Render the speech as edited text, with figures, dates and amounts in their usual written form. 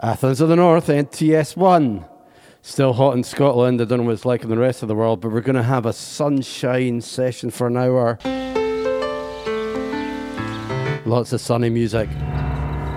Athens of the North, NTS1. Still hot in Scotland. I don't know what it's like in the rest of the world, but we're going to have a sunshine session for an hour. Lots of sunny music.